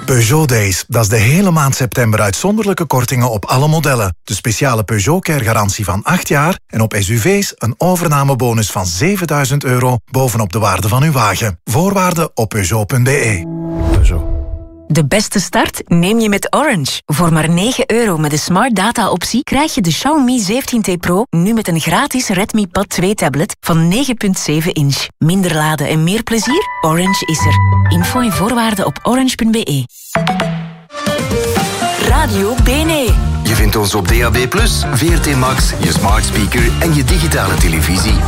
Peugeot Days, dat is de hele maand september uitzonderlijke kortingen op alle modellen. De speciale Peugeot Care garantie van 8 jaar en op SUV's een overnamebonus van €7.000 bovenop de waarde van uw wagen. Voorwaarden op Peugeot.be. Peugeot. De beste start neem je met Orange. Voor maar €9 met de Smart Data optie krijg je de Xiaomi 17T Pro nu met een gratis Redmi Pad 2 tablet van 9,7 inch. Minder laden en meer plezier? Orange is er. Info en voorwaarden op orange.be. Radio BNE. Je vindt ons op DAB+, VRT Max, je smart speaker en je digitale televisie.